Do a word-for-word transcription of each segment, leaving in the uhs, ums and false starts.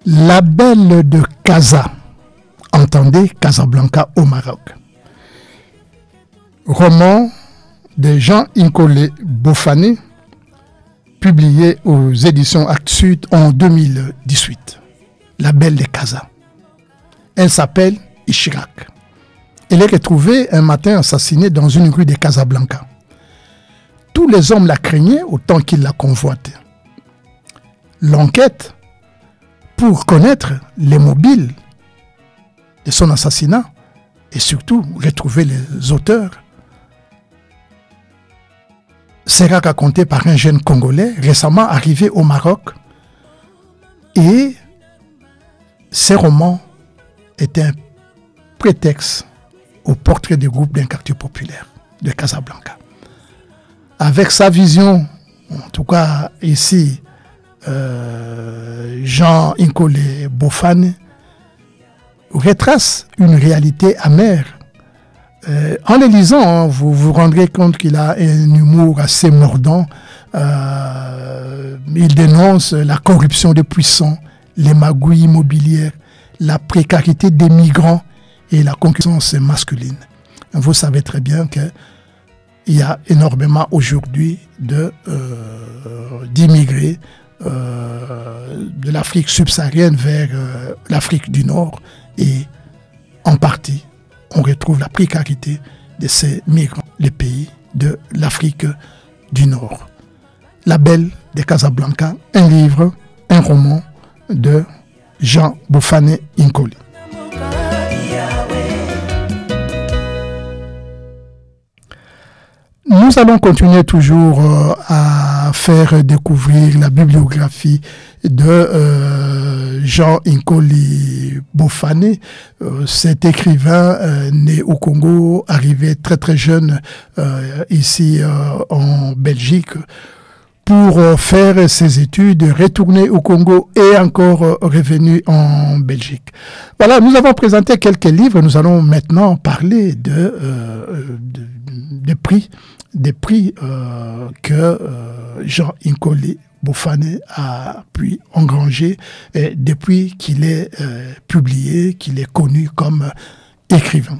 La Belle de Casa, entendez Casablanca au Maroc. Roman de Jean-Inkole Boffané, publié aux éditions Actes Sud en deux mille dix-huit. La Belle de Casa. Elle s'appelle Ishrak. Elle est retrouvée un matin assassinée dans une rue de Casablanca. Tous les hommes la craignaient autant qu'ils la convoitaient. L'enquête pour connaître les mobiles de son assassinat et surtout retrouver les auteurs sera racontée par un jeune Congolais récemment arrivé au Maroc, et ces romans étaient un prétexte au portrait du groupe d'un quartier populaire de Casablanca. Avec sa vision, en tout cas ici, euh, Jean-Inkole Boffané retrace une réalité amère. Euh, en les lisant, hein, vous vous rendrez compte qu'il a un humour assez mordant. Euh, il dénonce la corruption des puissants, les magouilles immobilières, la précarité des migrants et la concurrence masculine. Vous savez très bien qu'il y a énormément aujourd'hui de, euh, d'immigrés euh, de l'Afrique subsaharienne vers euh, l'Afrique du Nord, et en partie, on retrouve la précarité de ces migrants, les pays de l'Afrique du Nord. La Belle de Casablanca, un livre, un roman de Jean Boffané Inkole. Nous allons continuer toujours euh, à faire découvrir la bibliographie de euh, Jean-Inkole Boffané. Euh, cet écrivain euh, né au Congo, arrivé très très jeune euh, ici euh, en Belgique pour euh, faire ses études, retourner au Congo et encore euh, revenu en Belgique. Voilà, nous avons présenté quelques livres. Nous allons maintenant parler de, euh, de, de prix des prix euh, que euh, Jean-Inkole Boffané a pu engranger et depuis qu'il est euh, publié, qu'il est connu comme écrivain.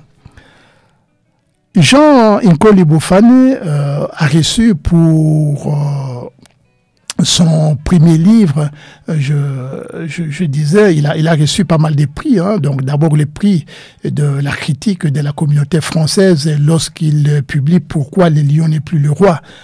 Jean-Inkole Boffané euh, a reçu pour euh, son premier livre, je, je, je disais, il a, il a reçu pas mal de prix. Hein. Donc d'abord les prix de la critique de la communauté française lorsqu'il publie « Pourquoi les lions n'est plus le roi »